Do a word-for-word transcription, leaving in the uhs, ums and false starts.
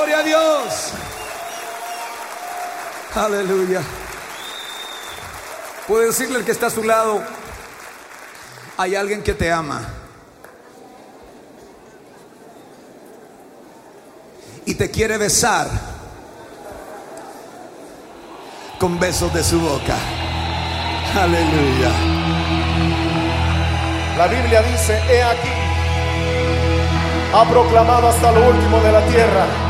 Gloria a Dios. Aleluya. Puede decirle al que está a su lado: hay alguien que te ama y te quiere besar con besos de su boca. Aleluya. La Biblia dice: he aquí, ha proclamado hasta lo último de la tierra